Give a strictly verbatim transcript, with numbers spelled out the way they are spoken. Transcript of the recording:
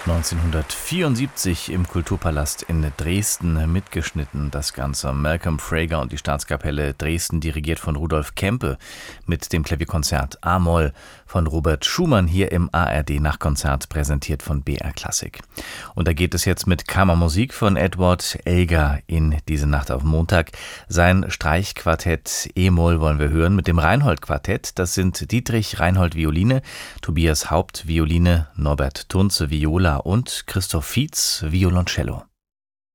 neunzehnhundertvierundsiebzig im Kulturpalast in Dresden mitgeschnitten. Das Ganze Malcolm Frager und die Staatskapelle Dresden, dirigiert von Rudolf Kempe, mit dem Klavierkonzert A-Moll von Robert Schumann, hier im A R D-Nachtkonzert, präsentiert von B R Klassik. Und da geht es jetzt mit Kammermusik von Edward Elgar in diese Nacht auf Montag. Sein Streichquartett E-Moll wollen wir hören mit dem Reinhold-Quartett. Das sind Dietrich Reinhold Violine, Tobias Haupt Violine, Norbert Tunze Viola und Christoph Fietz Violoncello.